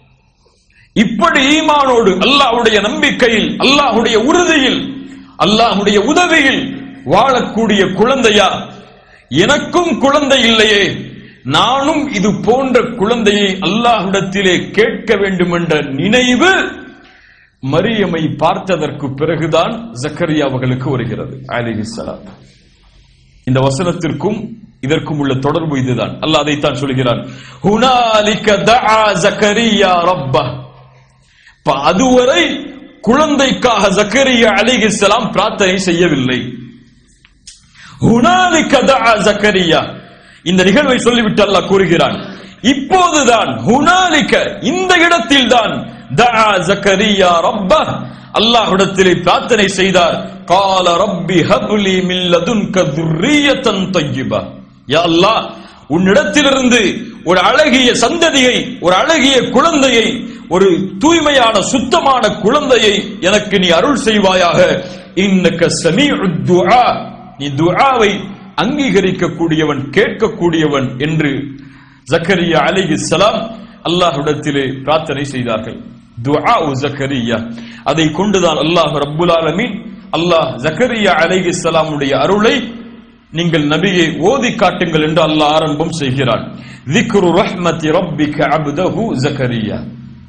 A: இப்படி ஈமானோடு அல்லாஹ்வுடைய நம்பிக்கையில், அல்லாஹ்வுடைய உறுதியில், அல்லாஹ்வுடைய உதவியில் வாழக்கூடிய குழந்தையா? எனக்கும் குழந்தை இல்லையே, நானும் இது போன்ற குழந்தையை அல்லாஹ்விடத்திலே கேட்க வேண்டும் என்ற நினைவு மரியமை பார்த்ததற்கு பிறகுதான் ஜக்கரியா அவர்களுக்கு வருகிறது அலைஹிஸ்ஸலாம். இந்த வசனத்திற்கும் இதற்கும் உள்ள தொடர்பு இதுதான். அல்லாஹ் அதைத்தான் சொல்கிறான், ஹுனாலிக தஆ ஜக்கரியா ரப்பஹ். அதுவரை குழந்தைக்காக ஜக்கரியா அலைஹிஸ்ஸலாம் பிரார்த்தனை செய்யவில்லை. ஹுனாலிக தஆ ஜக்கரியா, இந்த நிகழ்வை சொல்லிவிட்டு அல்லாஹ் கூறுகிறான், இப்போதுதான் ஹுனாலிக, இந்த இடத்தில் தான் தஆ ஜக்கரியா ரப்பஹ், அல்லாஹ்விடத்திலே பிரார்த்தனை செய்தார். கால ரப்பி ஹப்லி மின் லதுன்க துர்ரியத்தன் தய்யிபா. யா அல்லாஹ், உன்னிடத்திலிருந்து ஒரு அழகிய சந்ததியை, ஒரு அழகிய குழந்தையை, ஒரு தூய்மையான சுத்தமான குழந்தையை எனக்கு நீ அருள் செய்வாயாக. இன்னக ஸமீஉத் துஆ, நீ துஆவை அங்கீகரிக்கக்கூடியவன், கேட்கக்கூடியவன் என்று ஜக்கரியா அலைஹிஸ்ஸலாம் அல்லாஹ்விடத்திலே பிரார்த்தனை செய்தார்கள். துஆ ஜக்கரியா, அதை கொண்டுதான் அல்லாஹ் ரப்புல் ஆலமீன், அல்லாஹ் ஜக்கரியா அலைஹிஸ்ஸலாமுடைய அருளை நீங்கள் நபியை ஓதி காட்டுங்கள் என்று அல்லாஹ் ஆரம்பம் செய்கிறான். ذِكْرُ رَحْمَةِ رَبِّكَ عَبْدَهُ زَكَرِيَّا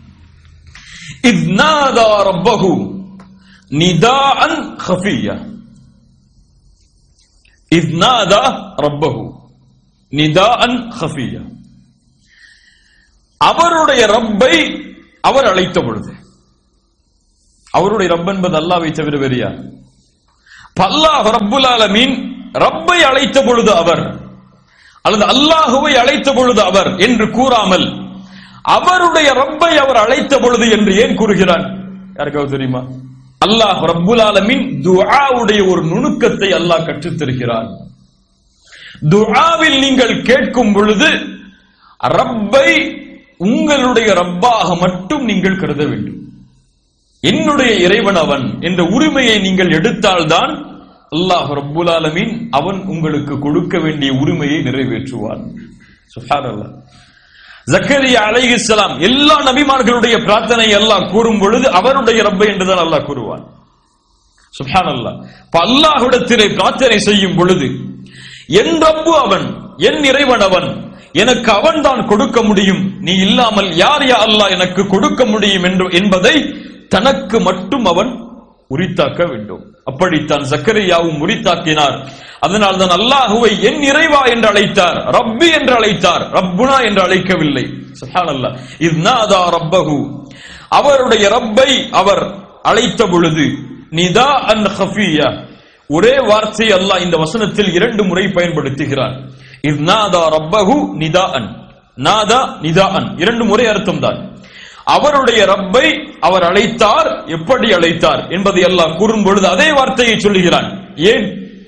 A: إِذْ نَادَى رَبَّهُ نِدَاءً خَفِيًّا. إِذْ نَادَى رَبَّهُ نِدَاءً خَفِيًّا. அவருடைய ரப்பை அவர் அழைத்த பொழுது, அவருடைய ரப் என்பது அல்லாஹ்வை தவிர வேறு யார்? அல்லாஹ் ரப்புல் ஆலமீன் ரப்பை அழைத்த பொழுது அவர், அல்லது அல்லாஹுவை அழைத்த பொழுது அவர் என்று கூறாமல் அவருடைய ரப்பை அவர் அழைத்த பொழுது என்று ஏன் கூறுகிறான்? யாருக்காவது தெரியுமா? அல்லாஹ் ரப்புல் ஆலமீன் துஆவுடைய ஒரு நுணுக்கத்தை அல்லாஹ் கற்றுத் தருகிறான். துஆவில் நீங்கள் கேட்கும் பொழுது ரப்பை உங்களுடைய ரப்பாக மட்டும் நீங்கள் கருத வேண்டும். என்னுடைய இறைவன் அவன் என்ற உரிமையை நீங்கள் எடுத்தால்தான் அல்லாஹ் ரப்புல் ஆலமீன் அவன் உங்களுக்கு கொடுக்க வேண்டிய உரிமையை நிறைவேற்றுவான். சுப்ஹானல்லாஹ். ஜக்கரியா அலைஹிஸ்ஸலாம் எல்லா நபிமார்களுடைய பிரார்த்தனை அல்லாஹ் கூறும் பொழுது அவருடைய ரப்பை என்றுதான் அல்லாஹ் கூறுவான். சுப்ஹானல்லாஹ். அல்லாஹ்விடத்திலே பிரார்த்தனை செய்யும் பொழுது என் ரப்பு அவன், என் இறைவன் அவன், எனக்கு அவன் தான் கொடுக்க முடியும், நீ இல்லாமல் யார் யா அல்லாஹ் எனக்கு கொடுக்க முடியும் என்று என்பதை தனக்கு மட்டும் அவன் உரித்தாக்க வேண்டும். அப்படித்தான் ஜக்கரியாவும் உரித்தாக்கினார். அதனால் தான் அல்லாஹுவை என் இறைவா என்று அழைத்தார், ரப்பி என்று அழைத்தார், ரப்புனா என்று அழைக்கவில்லை. சுப்ஹானல்லாஹ். இத்நாதா ரப்பஹு, அவருடைய ரப்பை அவர் அழைத்த பொழுது நிதாஅன் கஃபியா, ஒரே வார்த்தை அல்லாஹ் இந்த வசனத்தில் இரண்டு முறை பயன்படுத்துகிறார். இத்நாதா ரப்பஹு நிதாஅன், நாதா நிதாஅன், இரண்டு முறை அர்த்தம் தான். அவருடைய ரப்பை அவர் அழைத்தார், எப்படி அழைத்தார் என்பதை அல்லாஹ் கூறும் பொழுது அதே வார்த்தையை சொல்லுகிறான். ஏன்?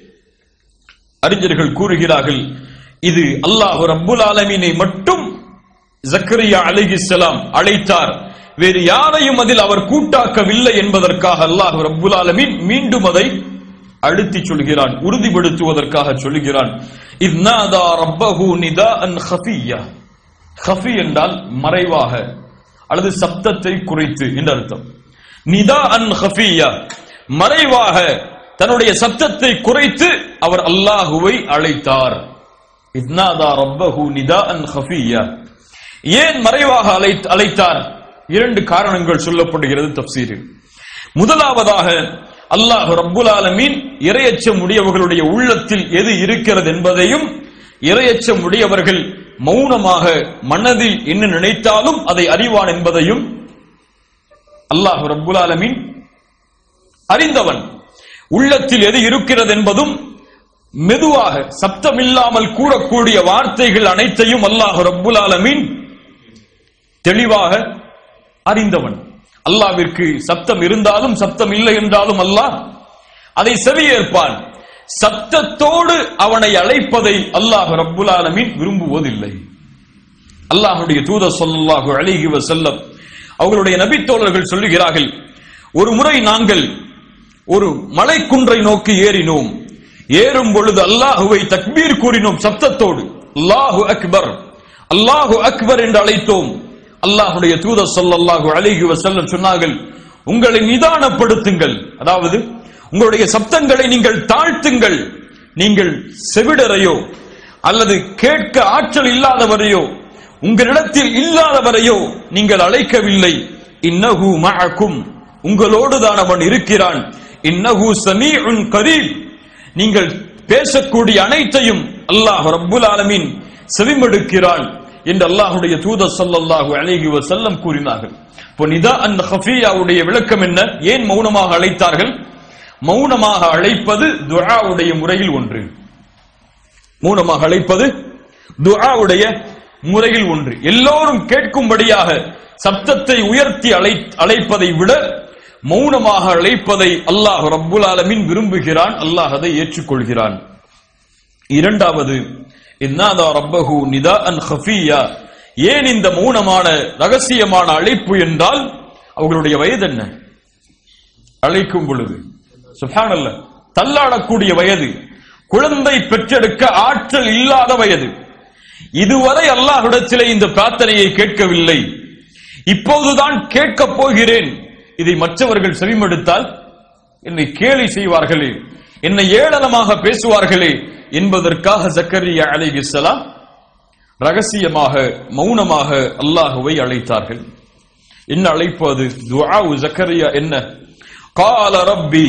A: அறிஞர்கள் கூறுகிறார்கள், இது அல்லாஹ் ரப்புல் ஆலமீனை மட்டும் ஜக்கரியா அலைஹிஸ்ஸலாம் அழைத்தார், வேறு யாரையும் அதில் அவர் கூட்டாக்கவில்லை என்பதற்காக அல்லாஹ் ரப்புல் ஆலமீன் மீண்டும் அதை அழுத்தி சொல்கிறான், உறுதிப்படுத்துவதற்காக சொல்கிறான். இத்நாதா ரப்பஹு நிதாஅன் கஃபியா. கஃபி என்றால் மறைவாக அல்லது சப்தத்தை குறைத்து என்ற அர்த்தம். நிதாஅன் கஃபியா, மறைவாக தன்னுடைய சப்தத்தை குறைத்து அவர் அல்லாஹுவை அழைத்தார். இத்நாதா ரப்பஹு நிதாஅன் கஃபியா. ஏன் மறைவாக அழைத்தார்? இரண்டு காரணங்கள் சொல்லப்படுகிறது தஃப்சீரில். முதலாவதாக அல்லாஹ் ரப்புல் ஆலமீன் இறையச்சம் உடையவர்களுடைய உள்ளத்தில் எது இருக்கிறது என்பதையும், இறையச்சம் உடையவர்கள் மௌனமாக மனதில் என்ன நினைத்தாலும் அதை அறிவான் என்பதையும் அல்லாஹ் ரப்புல் ஆலமீன் அறிந்தவன். உள்ளத்தில் எது இருக்கிறது என்பதும் மெதுவாக சப்தமில்லாமல் கூறக்கூடிய வார்த்தைகள் அனைத்தையும் அல்லாஹ் ரப்புல் ஆலமீன் தெளிவாக அறிந்தவன். அல்லாஹ்விற்கு சப்தம் இருந்தாலும் சப்தம் இல்லை என்றாலும் அல்லாஹ் அதை செவியேற்பான். சப்தத்தோடு அவனை அழைப்பதை அல்லாஹ் ரப்புல் ஆலமீன் விரும்புவதில்லை. அல்லாஹ்வுடைய தூதர் ஸல்லல்லாஹு அலைஹி வஸல்லம் அவர்களுடைய நபி தோழர்கள் சொல்லுகிறார்கள், ஒரு முறை நாங்கள் ஒரு மலைக்குன்றை நோக்கி ஏறினோம். ஏறும் பொழுது அல்லாஹுவை தக்பீர் கூறினோம் சப்தத்தோடு. அல்லாஹு அக்பர், அல்லாஹு அக்பர் என்று அழைத்தோம். அல்லாஹ்வுடைய தூதர் ஸல்லல்லாஹு அலைஹி வஸல்லம் சொன்னார்கள், உங்களை நிதானப்படுத்துங்கள், அதாவது உங்களுடைய சப்தங்களை நீங்கள் தாழ்த்துங்கள். நீங்கள் செவிடரையோ அல்லது கேட்க ஆற்றல் இல்லாதவரையோ உங்களிடத்தில் இல்லாதவரையோ நீங்கள் அழைக்கவில்லை. இன்னஹு மஅக்கும், உங்களோடு தான் அவன் இருக்கிறான். இன்னஹு ஸமீஉன் கரீப், நீங்கள் பேசக்கூடிய அனைத்தையும் அல்லாஹ் ரப்புல் ஆலமீன் செவிமடுக்கிறான் என்று அல்லாஹ்வுடைய தூதர் ஸல்லல்லாஹு அலைஹி வஸல்லம் கூறினார்கள். இப்போ நிதாஅன் கஃபியாவுடைய விளக்கம் என்ன? ஏன் மௌனமாக அழைத்தார்கள்? மௌனமாக அழைப்பது துஆவுடைய முறையில் ஒன்று. மௌனமாக அழைப்பது துஆவுடைய முறையில் ஒன்று. எல்லோரும் கேட்கும்படியாக சப்தத்தை உயர்த்தி அழை அழைப்பதை விட மௌனமாக அழைப்பதை அல்லாஹ் ரப்புல் ஆலமீன் விரும்புகிறான். அல்லாஹ் அதை ஏற்றுக்கொள்கிறான். இரண்டாவது, இன்னாதா ரப்பஹு நிதாஅன் கஃபியா. ஏன் இந்த மௌனமான ரகசியமான அழைப்பு என்றால் அவர்களுடைய வயது என்ன? அழைக்கும் பொழுது சுப்ஹானல்லாஹ், தள்ளாடக்கூடிய வயது, குழந்தை பெற்றெடுக்க ஆற்றல் இல்லாத வயது. இதுவரை அல்லாஹ்விடத்திலே இந்த பிரார்த்தனையை கேட்கவில்லை, இப்போதுதான் கேட்கப் போகிறேன். இதை மற்றவர்கள் செவிமடுத்தால் என்னை கேலி செய்வார்களே, என்னை ஏளனமாக பேசுவார்களே என்பதற்காக ஜக்கரியா அலைஹிஸ்ஸலாம் ரகசியமாக மௌனமாக அல்லாஹுவை அழைத்தார்கள். என்ன அழைப்பு அது? துஆ ஜக்கரியா என்ன? قال ربي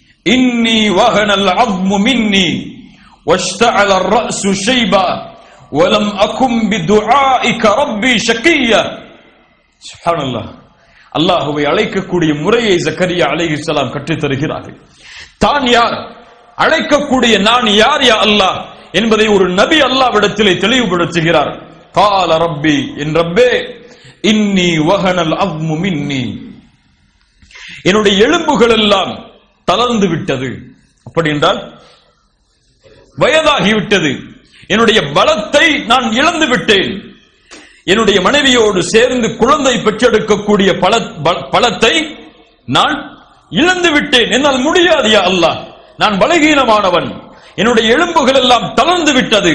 A: إني وهن العظم مني واشتعل الرأس شيبا வலம் அகும் பிதுஆஇக ரப்பி ஷக்கிய்யா. சுப்ஹானல்லாஹ். அல்லாஹ்வை அழைக்கக்கூடிய முறையை ஜக்கரியா அலைஹிஸ்ஸலாம் கற்றுத் தருகிறார்கள். தான் யார், அழைக்கக்கூடிய நான் யார் யா அல்லாஹ் என்பதை ஒரு நபி அல்லாஹ்விடத்திலே தெளிவுபடுத்துகிறார். கால ரப்பி, என் ரப்பே, இன்னி வஹனல் அஸ்மு மின்னி, என்னுடைய எலும்புகள் எல்லாம் தளர்ந்து விட்டது. அப்படி என்றால் வயதாகிவிட்டது, என்னுடைய பலத்தை நான் இழந்து விட்டேன். என்னுடைய மனைவியோடு சேர்ந்து குழந்தை பெற்றெடுக்கக்கூடிய பலத்தை நான் இழந்து விட்டேன். என்னால் முடியாது யா அல்லாஹ், நான் பலகீனமானவன், என்னுடைய எலும்புகள் எல்லாம் தளர்ந்து விட்டது.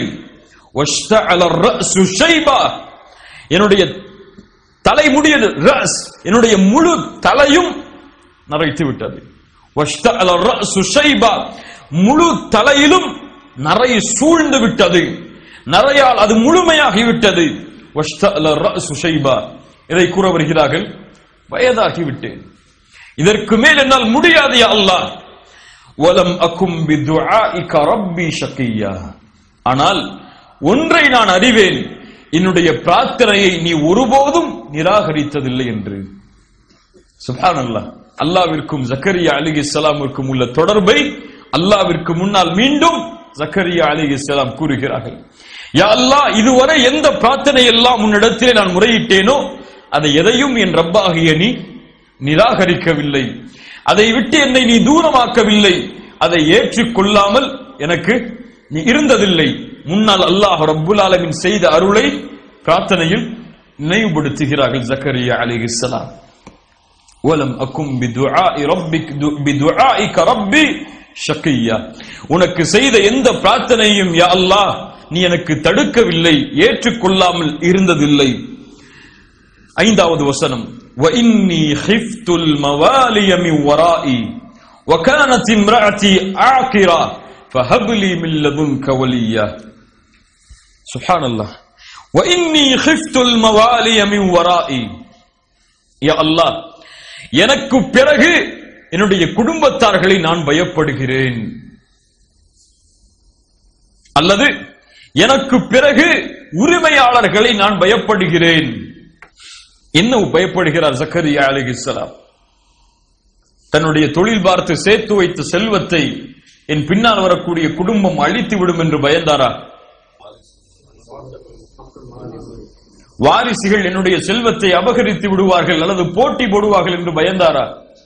A: என்னுடைய தலைமுடிய ரஸ், என்னுடைய முழு தலையும் நரைத்து விட்டது. முழு தலையிலும் நரை சூழ்ந்து விட்டது, நரையால் அது முழுமையாகிவிட்டது. இதை கூற வருகிறார்கள், வயதாகிவிட்டேன், இதற்கு மேல் என்னால் முடியாது யா அல்லாஹ். வலம் அகும் பிதுஆஇக ரப்பி ஷக்கிய்யா. ஆனால் ஒன்றை நான் அறிவேன், என்னுடைய பிரார்த்தனையை நீ ஒருபோதும் நிராகரித்ததில்லை என்று. சுப்ஹானல்லாஹ். அல்லாஹ்விற்கும் ஜக்கரியா அலைஹிஸ்ஸலாமுக்கும் உள்ள தொடர்பை அல்லாஹ்விற்கு முன்னால் மீண்டும் ஜக்கரியா அலைஹிஸ்ஸலாம் கூறுகிறார்கள். யா அல்லாஹ், இதுவரை எந்த பிரார்த்தனை எல்லாம் உன்னிடத்திலே நான் முறையிட்டேனோ அதை எதையும் என் ரப்பாகிய நீ நிராகரிக்கவில்லை, அதை விட்டு என்னை நீ தூரமாக்கவில்லை, அதை ஏற்றுக்கொள்ளாமல் எனக்கு நீ இருந்ததில்லை. முன்னால் அல்லாஹ் ரப்புல் ஆலமீன் செய்த அருளை பிரார்த்தனையில் நினைவுபடுத்துகிறார்கள் ஜக்கரியா அலைஹிஸ்ஸலாம். வலம் அகும் பிதுஆஇ ரப்பிக் பிதுஆஇக ரப்பி ஷக்கிய்யா. உனக்கு செய்த எந்த பிரார்த்தனையும் யா அல்லாஹ் நீ எனக்கு தடுக்கவில்லை, ஏற்றுக்கொள்ளாமல் இருந்ததில்லை. ஐந்தாவது வசனம், وإني خفت الموالي من ورائي وكانت امرأتي عاقرة فهب لي من لدنك وليا. سبحان الله. وإني خفت الموالي من ورائي. يا الله, எனக்கு பிறகு என்னுடைய குடும்பத்தார்களை நான் பயப்படுகிறேன், அல்லது எனக்கு பிறகு உரிமையாளர்களை நான் பயப்படுகிறேன். என்ன பயப்படுகிறார் ஜக்கரியா அலைஹிஸ்ஸலாம்? தன்னுடைய தொழில் பார்த்து சேர்த்து வைத்த செல்வத்தை என் பின்னால் வரக்கூடிய குடும்பம் அழித்து விடும் என்று பயந்தாரா? வாரிசுகள் என்னுடைய செல்வத்தை அபகரித்து விடுவார்கள் அல்லது போட்டி போடுவார்கள் என்று பயந்தாரா?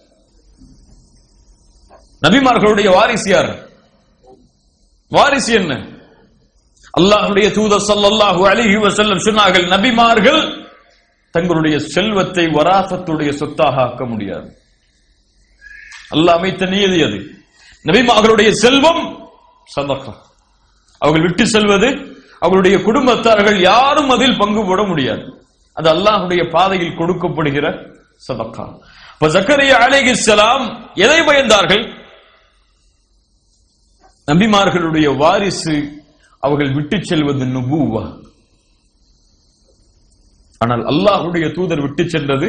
A: நபிமார்களுடைய வாரிசு யார்? வாரிசு என்ன? அல்லாஹ்வுடைய தூதர் ஸல்லல்லாஹு அலைஹி வஸல்லம் சொன்னார்கள், நபிமார்கள் தங்களுடைய செல்வத்தை வராசத்துடைய சொத்தாக ஆக்க முடியாது. அல்லாஹ் அமைத்த நியதி அது. நபிமார்களுடைய செல்வம் சதகா, அவர்கள் விட்டு செல்வது, அவர்களுடைய குடும்பத்தார்கள் யாரும் அதில் பங்கு போட முடியாது. அது அல்லாஹ்வுடைய பாதையில் கொடுக்கப்படுகிற சதகா. இப்ப ஜக்கரியா அலைஹிஸ்ஸலாம் எதை பயந்தார்கள்? நபிமார்களுடைய வாரிசு அவர்கள் விட்டு செல்வது நுபுவா. ஆனால் அல்லாஹ்வுடைய தூதர் விட்டு சென்றது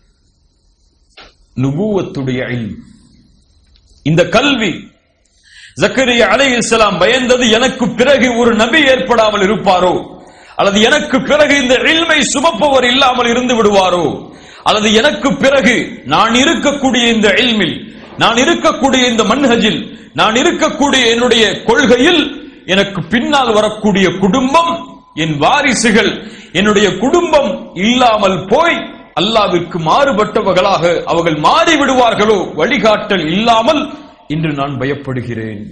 A: நுபுவத்துடைய இல்ம், இந்த கல்வி. ஜக்கரியா அலைஹிஸ்ஸலாம் பயந்தது, எனக்கு பிறகு ஒரு நபி ஏற்படாமல் இருப்பாரோ, அல்லது எனக்கு பிறகு இந்த இல்மை சுமப்பவர் இல்லாமல் இருந்து விடுவாரோ, அல்லது எனக்கு பிறகு நான் இருக்கக்கூடிய இந்த இல்மில், நான் இருக்கக்கூடிய இந்த மன்ஹஜில், நான் இருக்கக்கூடிய என்னுடைய கொள்கையில் எனக்கு பின்னால் வரக்கூடிய குடும்பம், என் வாரிசுகள், என்னுடைய குடும்பம் இல்லாமல் போய் அல்லாஹ்விற்கு மாறுபட்டவர்களாக அவர்கள் மாறி விடுவார்களோ, வழிகாட்டல் இல்லாமல் இன்று நான் பயப்படுகிறேன்.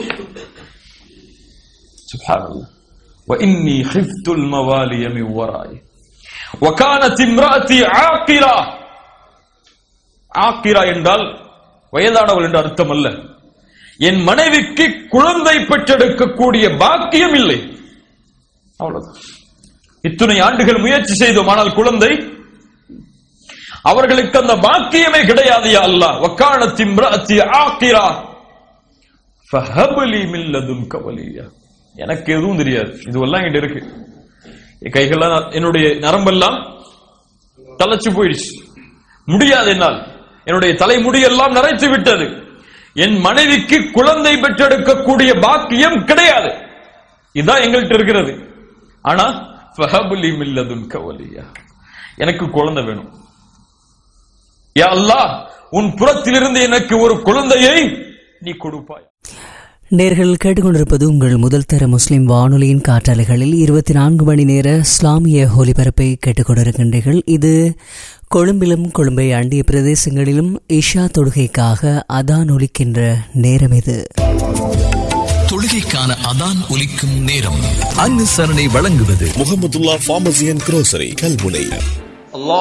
A: சுப்ஹானல்லாஹ். وإني خفت الموالي من ورائي وكانت امرأتي عاقرة. ஆக்கிரா என்றால் வயதானவள் என்ற அர்த்தம் அல்ல. என் மனைவிக்கு குழந்தை பெற்றெடுக்கக்கூடிய பாக்கியம் இல்லை, அவ்வளவுதான். இத்தனை ஆண்டுகள் முயற்சி செய்தோம், ஆனால் குழந்தை அவர்களுக்கு அந்த பாக்கியமே கிடையாது. யா அல்லாஹ், வகானத் இம்ராஅத்தி ஆகிரா ஃபஹப் லீ மின் லதுன்க வலியா. எனக்கு எதுவும் தெரியாது, இதுவெல்லாம் என்கிட்ட இருக்கு, என் கைகள்லாம், என்னுடைய நரம்பெல்லாம் தளச்சு போயிடுச்சு, முடியாது என்னால், என்னுடைய தலைமுடியெல்லாம் நரைத்து விட்டது, என் மனைவிக்கு குழந்தை பெற்றெடுக்கக்கூடிய பாக்கியம் கிடையாது. இதுதான் எங்கள்கிட்ட இருக்கிறது. ஆனா ஃபஹப்லி மின் லதுன்க வலியா, எனக்கு குழந்தை வேணும். யா அல்லாஹ், உன் புறத்திலிருந்து எனக்கு ஒரு குழந்தையை நீ கொடுப்பாய்.
B: நேர்கள் கேட்டுக்கொண்டிருப்பது உங்கள் முதல் தர முஸ்லிம் வானொலியின் காற்றாலைகளில் இருபத்தி நான்கு மணி நேர இஸ்லாமிய ஒலிபரப்பை கேட்டுக்கொண்டிருக்கின்றீர்கள். இது கொழும்பிலும் கொழும்பை அண்டிய பிரதேசங்களிலும் இஷா தொழுகைக்காக அதான் ஒலிக்கின்ற நேரம். இது
C: தொழுகைக்கான அதான் ஒலிக்கும் நேரம். அனுசரணை வழங்குவது
D: Mahmudullah pharmacy and grocery Kalmunai.